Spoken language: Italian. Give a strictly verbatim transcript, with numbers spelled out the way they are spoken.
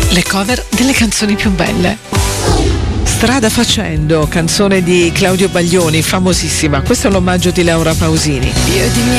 le cover delle canzoni più belle. Strada facendo, canzone di Claudio Baglioni, famosissima. Questo è l'omaggio di Laura Pausini. Io di